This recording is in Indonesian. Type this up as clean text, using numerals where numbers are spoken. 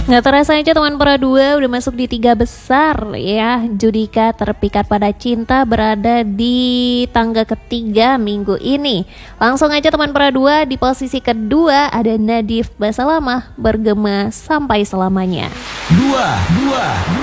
Nggak terasa aja teman Pera 2 udah masuk di 3 besar ya. Judika Terpikat Pada Cinta berada di tangga ketiga minggu ini. Langsung aja teman Pera 2, di posisi kedua ada Nadif Basalamah, Bergema Sampai Selamanya. Dua.